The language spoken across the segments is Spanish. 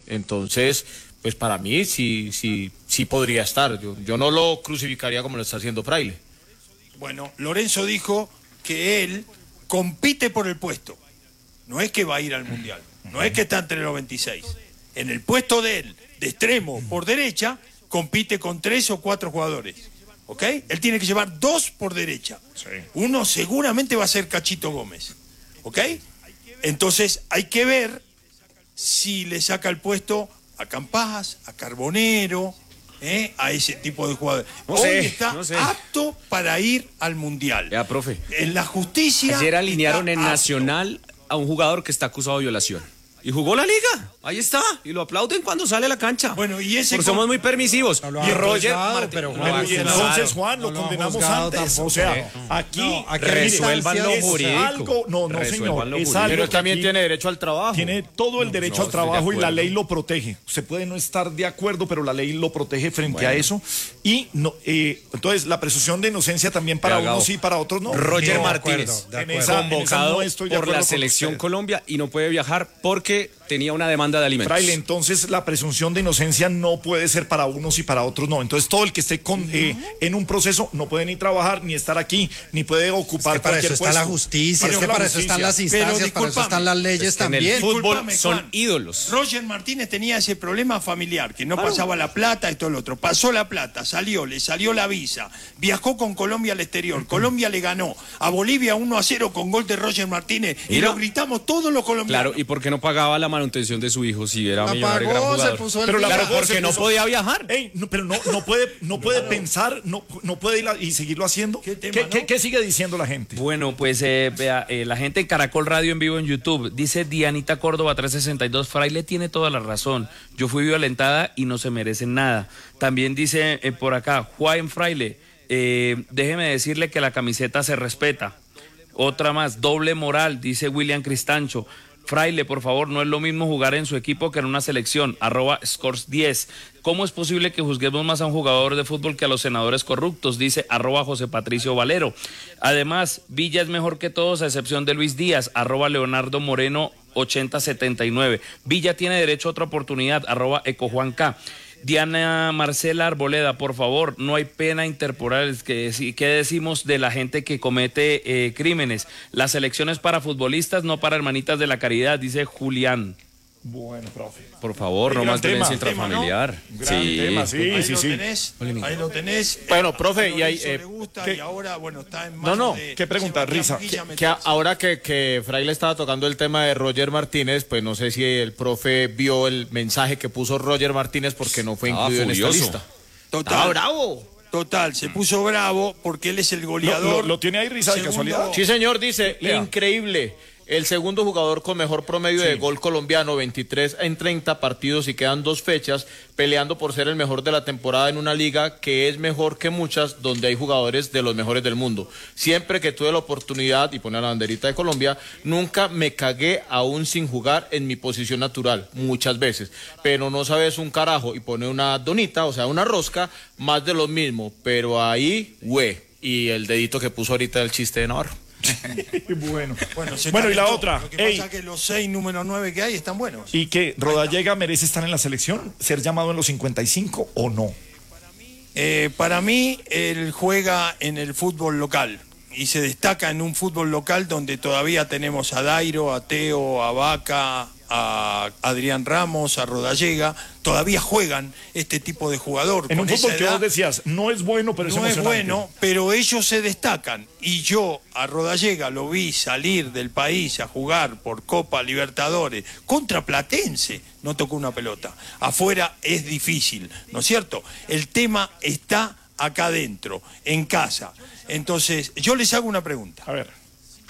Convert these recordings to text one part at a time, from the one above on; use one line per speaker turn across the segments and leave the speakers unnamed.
Entonces, pues para mí sí podría estar. Yo no lo crucificaría como lo está haciendo Fraile.
Bueno, Lorenzo dijo que él compite por el puesto. No es que va a ir al Mundial, no es que está entre los 26. En el puesto de él, de extremo por derecha, compite con 3 o 4 jugadores. ¿Ok? Él tiene que llevar 2 por derecha. Sí. Uno seguramente va a ser Cachito Gómez. ¿Ok? Entonces hay que ver si le saca el puesto a Campás, a Carbonero, a ese tipo de jugadores. Hoy está apto para ir al Mundial.
Ya, profe.
En la justicia.
Ayer alinearon en Nacional a un jugador que está acusado de violación. Y jugó la liga, ahí está, y lo aplauden cuando sale a la cancha.
Bueno, y ese
porque somos muy permisivos.
Y Roger pero y entonces Juan lo condenamos antes, tampoco, o sea, aquí
resuelvan lo jurídico.
Algo, no señor, es algo.
Pero también tiene derecho al trabajo.
Tiene todo el derecho al trabajo y la ley lo protege. Se puede no estar de acuerdo, pero la ley lo protege frente a eso. Y no, entonces la presunción de inocencia también para unos sí, para otros no.
Roger Martínez, convocado por la selección Colombia y no puede viajar porque tenía una demanda de alimentos.
Fraile, entonces la presunción de inocencia no puede ser para unos y para otros no. Entonces todo el que esté en un proceso no puede ni trabajar, ni estar aquí, ni puede ocupar
para eso
puesto.
Está la justicia, para eso están las instancias, para eso están las leyes también.
En el fútbol son ídolos.
Roger Martínez tenía ese problema familiar, que no pasaba la plata y todo lo otro. Pasó la plata, le salió la visa, viajó con Colombia al exterior, Colombia le ganó a Bolivia 1-0 con gol de Roger Martínez y lo gritamos todos los colombianos.
Claro, ¿y por qué no pagaba la manutención de su hijo si era millonario gran jugador?
Pero
porque no podía viajar.
Pero no puede pensar, no puede ir y seguirlo haciendo. ¿Qué sigue diciendo la gente?
Bueno, pues la gente en Caracol Radio en vivo en YouTube dice Dianita Córdoba 362, Fraile tiene toda la razón. Yo fui violentada y no se merecen nada. También dice por acá Juan Fraile, déjeme decirle que la camiseta se respeta. Otra más, doble moral, dice William Cristancho. Fraile, por favor, no es lo mismo jugar en su equipo que en una selección, @scores10. ¿Cómo es posible que juzguemos más a un jugador de fútbol que a los senadores corruptos? Dice @José Patricio Valero. Además, Villa es mejor que todos a excepción de Luis Díaz, @Leonardo Moreno 8079. Villa tiene derecho a otra oportunidad, @EcoJuanK. Diana Marcela Arboleda, por favor, no hay pena interporal. ¿Qué decimos de la gente que comete crímenes? La selección es para futbolistas, no para hermanitas de la caridad, dice Julián.
Bueno, profe.
Por favor, no más violencia intrafamiliar.
Ahí lo tenés.
Bueno, profe, y ahí...
y ahora, bueno, está en manos de...
¿Qué pregunta, Risa?
Que ahora que Fraile estaba tocando el tema de Roger Martínez, pues no sé si el profe vio el mensaje que puso Roger Martínez porque no fue incluido en esta lista.
Total, bravo. Total, se puso bravo porque él es el goleador.
¿Lo tiene ahí, Risa, de casualidad?
Sí, señor, dice, increíble. El segundo jugador con mejor promedio de gol colombiano, 23 en 30 partidos y quedan 2 fechas, peleando por ser el mejor de la temporada en una liga que es mejor que muchas, donde hay jugadores de los mejores del mundo. Siempre que tuve la oportunidad, y pone la banderita de Colombia, nunca me cagué aún sin jugar en mi posición natural, muchas veces. Pero no sabes un carajo, y pone una donita, o sea, una rosca, más de lo mismo. Pero ahí, y el dedito que puso ahorita el chiste de Navarro.
Bueno, y la otra.
Lo que pasa es que los 6 número 9 que hay están buenos.
¿Y que Rodallega merece estar en la selección? ¿Ser llamado en los 55 o no?
Para mí, él juega en el fútbol local y se destaca en un fútbol local donde todavía tenemos a Dairo, a Teo, a Vaca, a Adrián Ramos, a Rodallega. Todavía juegan este tipo de jugador.
En un fútbol que vos decías, no es bueno, pero es emocionante.
No es bueno, pero ellos se destacan. Y yo a Rodallega lo vi salir del país a jugar por Copa Libertadores contra Platense. No tocó una pelota. Afuera es difícil, ¿no es cierto? El tema está acá adentro, en casa. Entonces, yo les hago una pregunta.
A ver.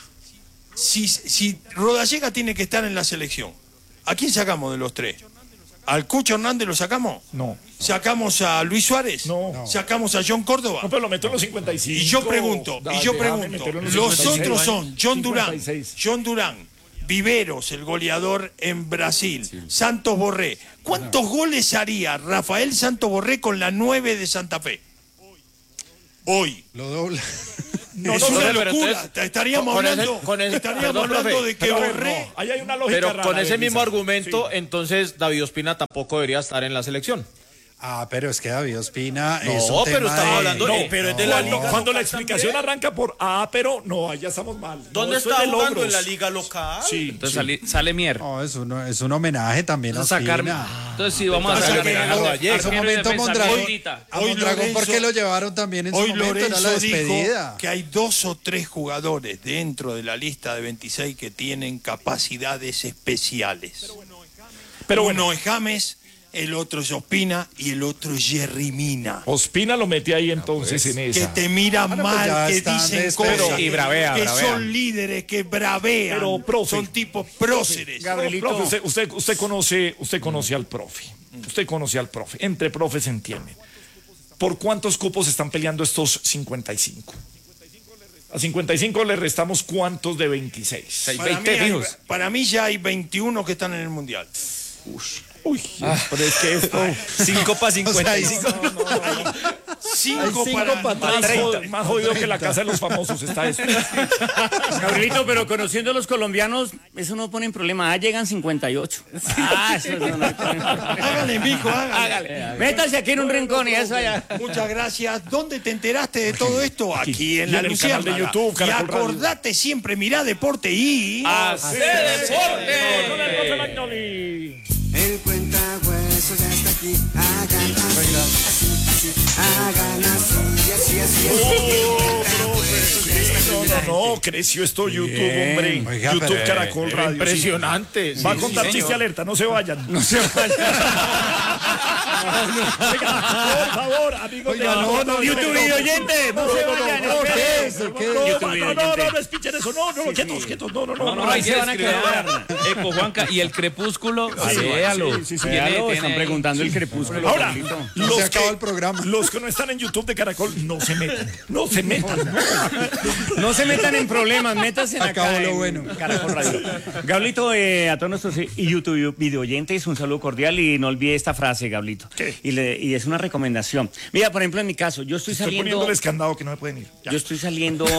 Si Rodallega tiene que estar en la selección, ¿a quién sacamos de los 3? ¿Al Cucho Hernández lo sacamos?
No.
¿Sacamos a Luis Suárez?
No.
¿Sacamos a John Córdoba?
No, pero lo meto en los 55.
Y yo pregunto, los otros son John Durán, Viveros, el goleador en Brasil, Santos Borré. ¿Cuántos goles haría Rafael Santos Borré con la 9 de Santa Fe? Hoy.
Lo dobla.
es una locura. Estaríamos hablando de que Borré...
Ahí hay una lógica rara, con ese mismo argumento, entonces David Ospina tampoco debería estar en la selección.
Pero es que David Ospina
es un tema pero estamos hablando pero es de la liga.
Cuando la explicación arranca por pero no, allá estamos mal.
¿Dónde está jugando en la liga local?
Sí, entonces sale Mier.
No, es un homenaje también a Ospina.
Entonces sí, vamos a sacar
en su momento a Mondragón, porque lo llevaron también en su momento,
Lorenzo
era la despedida.
Dijo que hay 2 o 3 jugadores dentro de la lista de 26 que tienen capacidades especiales. Pero uno es James, el otro es Ospina y el otro es Jerry Mina.
Ospina lo mete ahí entonces en esa.
Que te miran mal, que dicen cosas,
y bravea.
Son líderes, que bravean.
Pero, profe,
son tipos próceres.
Profe, usted conoce al profe. Usted conoce al profe. Entre profes se entiende. ¿Por cuántos cupos están peleando estos 55? A 55 le restamos ¿cuántos de 26?
Para mí ya hay 21 que están en el Mundial.
Pero es que esto...
5 para 55.
5 para
30. Más jodido que la casa de los famosos está esto.
Gabrielito, pero conociendo a los colombianos, eso no pone en problema. Llegan 58. Eso no hay problema.
Hágale, mijo, hágale.
Métase aquí en un rincón y eso allá.
Muchas gracias. ¿Dónde te enteraste de todo esto? Aquí en la
canal de YouTube.
Y acordate siempre, mirá Deporte y...
¡Hace deporte!
El cuentahuesos ya está aquí. Hagan así.
No, creció esto YouTube, hombre.
Oiga,
YouTube Caracol Radio.
Impresionante.
Va a contar chiste alerta, no se vayan.
No se vayan.
Por favor, amigos.
YouTube video oyente. No se vayan.
No, escuchen eso. No, quietos. No,
ahí se van a quedar. Eco, Juanca, ¿y el crepúsculo? Véalo.
Sí, están preguntando el crepúsculo.
Ahora,
se acaba el programa.
Los que no están en YouTube de Caracol, no se metan.
No se metan en problemas, métanse
Acabó
acá
lo bueno.
Caracol Radio. Gablito, a todos nuestros YouTube video oyentes, un saludo cordial y no olvide esta frase, Gablito.
¿Qué?
Y es una recomendación. Mira, por ejemplo, en mi caso, yo estoy
Estoy
saliendo...
poniéndoles candado que no me pueden ir. Ya.
Yo estoy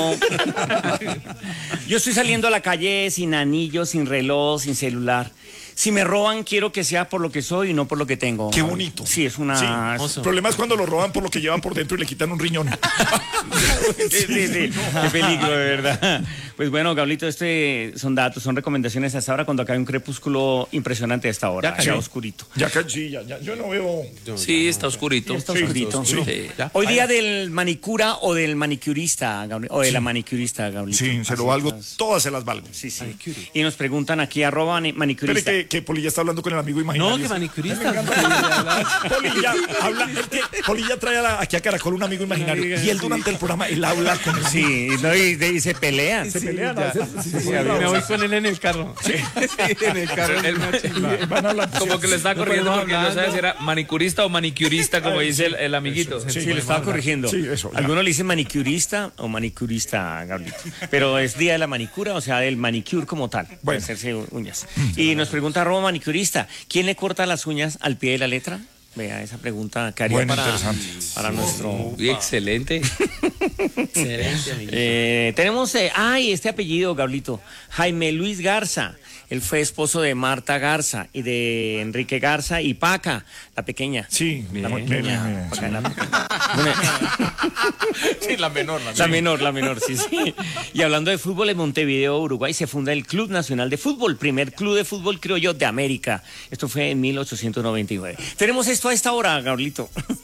saliendo a la calle sin anillo, sin reloj, sin celular. Si me roban, quiero que sea por lo que soy y no por lo que tengo.
Qué bonito.
Sí, es una...
El problema es cuando lo roban por lo que llevan por dentro y le quitan un riñón.
Sí. Qué peligro, de verdad. Pues bueno, Gablito, son datos, son recomendaciones hasta ahora cuando acá hay un crepúsculo impresionante a esta hora. Ya oscurito.
Ya. Yo no veo...
Sí, está oscurito.
Está oscurito.
Sí.
Hoy día del manicura o del manicurista, o de la manicurista, Gablito.
Sí, se lo valgo. Todas se las valgo.
Sí. Y nos preguntan aquí, @manicurista.
Pero que Polilla está hablando con el amigo imaginario.
No, que manicurista.
Polilla trae aquí a Caracol un amigo imaginario. Y él durante el programa, él habla con él.
Sí, y se pelean.
Me voy con él en el carro. Sí, en el carro.
Van a hablar.
Como que le estaba corrigiendo porque no sabía si era manicurista o manicurista, como dice el amiguito.
Sí, le estaba corrigiendo.
Sí, eso.
Algunos le dicen manicurista o manicurista, Gablito. Pero es día de la manicura, o sea, del manicure como tal. Bueno. Hacerse uñas. Y nos pregunta @manicurista, ¿quién le corta las uñas al pie de la letra? Vea, esa pregunta que haría para nuestro...
Uy, excelente.
Tenemos, este apellido, Gablito, Jaime Luis Garza. Él fue esposo de Marta Garza y de Enrique Garza y Paca, la pequeña.
Sí,
la menor, sí. Y hablando de fútbol, en Montevideo, Uruguay, se funda el Club Nacional de Fútbol, primer club de fútbol criollo de América. Esto fue en 1899. Tenemos esto a esta hora, Gablito.